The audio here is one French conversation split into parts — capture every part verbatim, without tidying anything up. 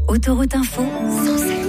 Autoroute Info, cent sept.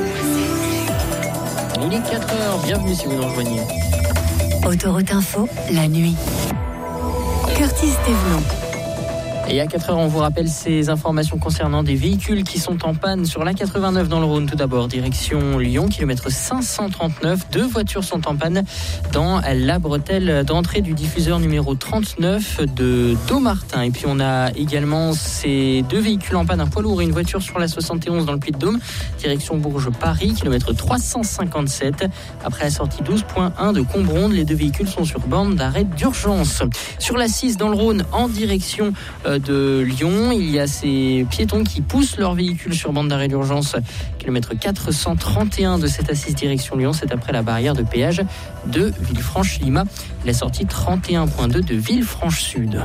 Il est quatre heures, bienvenue si vous nous rejoignez. Autoroute Info, la nuit. Curtis Thévenot. Et à quatre heures, on vous rappelle ces informations concernant des véhicules qui sont en panne sur l'A quatre-vingt-neuf dans le Rhône. Tout d'abord, direction Lyon, kilomètre cinq cent trente-neuf. Deux voitures sont en panne dans la bretelle d'entrée du diffuseur numéro trente-neuf de Dommartin. Et puis on a également ces deux véhicules en panne, un poids lourd et une voiture sur la soixante et onze dans le Puy-de-Dôme. Direction Bourges-Paris, kilomètre trois cent cinquante-sept. Après la sortie douze point un de Combronde, les deux véhicules sont sur borne d'arrêt d'urgence. Sur la six dans le Rhône, en direction de Lyon, il y a ces piétons qui poussent leur véhicule sur bande d'arrêt d'urgence, kilomètre quatre cent trente et un de cette A six direction Lyon. C'est après la barrière de péage de Villefranche-Lima, la sortie trente et un point deux de Villefranche-Sud.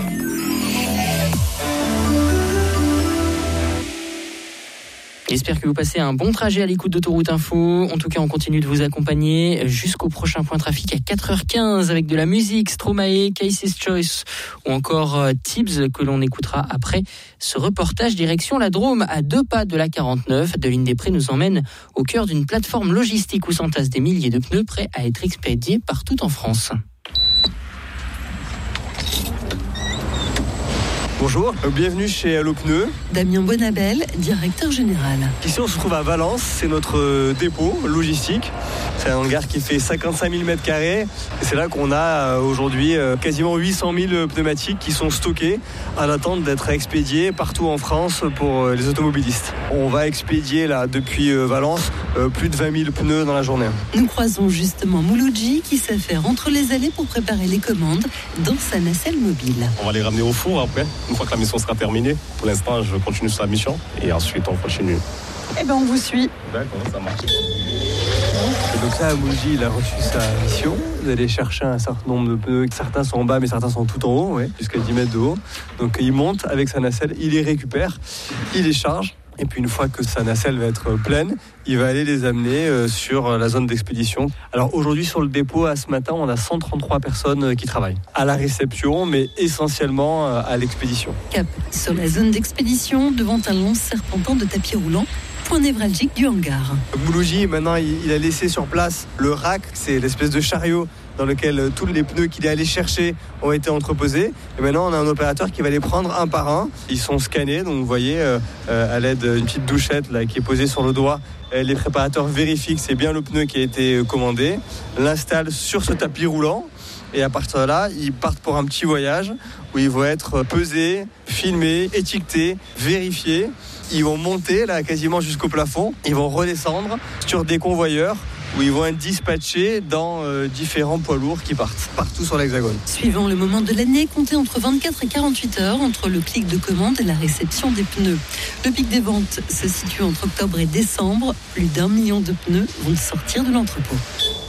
J'espère que vous passez un bon trajet à l'écoute d'Autoroute Info. En tout cas, on continue de vous accompagner jusqu'au prochain point trafic à quatre heures quinze avec de la musique, Stromae, Casey's Choice ou encore Tibbs que l'on écoutera après ce reportage direction la Drôme à deux pas de l'A quarante-neuf. Deline Després nous emmène au cœur d'une plateforme logistique où s'entassent des milliers de pneus prêts à être expédiés partout en France. Bonjour, bienvenue chez Allo Pneus. Damien Bonabel, directeur général. Ici on se trouve à Valence, c'est notre dépôt logistique. C'est un hangar qui fait cinquante-cinq mille mètres carrés. Et c'est là qu'on a aujourd'hui quasiment huit cent mille pneumatiques qui sont stockés en attente d'être expédiés partout en France pour les automobilistes. On va expédier là depuis Valence plus de vingt mille pneus dans la journée. Nous croisons justement Mouloudji qui s'affaire entre les allées pour préparer les commandes dans sa nacelle mobile. On va les ramener au four après. Une fois que la mission sera terminée, pour l'instant, je continue sur la mission et ensuite on continue. Eh bien, on vous suit. D'accord, ça marche. Et donc là, Mouloudji, il a reçu sa mission d'aller chercher un certain nombre de pneus. Certains sont en bas, mais certains sont tout en haut, ouais, jusqu'à dix mètres de haut. Donc il monte avec sa nacelle, il les récupère, il les charge. Et puis une fois que sa nacelle va être pleine, il va aller les amener sur la zone d'expédition. Alors aujourd'hui sur le dépôt, à ce matin, on a cent trente-trois personnes qui travaillent à la réception, mais essentiellement à l'expédition. Cap sur la zone d'expédition, devant un long serpentin de tapis roulant, point névralgique du hangar. Mouloudji, maintenant, il a laissé sur place le rack, c'est l'espèce de chariot dans lequel tous les pneus qu'il est allé chercher ont été entreposés. Et maintenant, on a un opérateur qui va les prendre un par un. Ils sont scannés, donc vous voyez, euh, à l'aide d'une petite douchette là, qui est posée sur le doigt, les préparateurs vérifient que c'est bien le pneu qui a été commandé, l'installent sur ce tapis roulant, et à partir de là, ils partent pour un petit voyage où ils vont être pesés, filmés, étiquetés, vérifiés. Ils vont monter là quasiment jusqu'au plafond, ils vont redescendre sur des convoyeurs où ils vont être dispatchés dans euh, différents poids lourds qui partent partout sur l'Hexagone. Suivant le moment de l'année, comptez entre vingt-quatre et quarante-huit heures entre le clic de commande et la réception des pneus. Le pic des ventes se situe entre octobre et décembre. Plus d'un million de pneus vont sortir de l'entrepôt.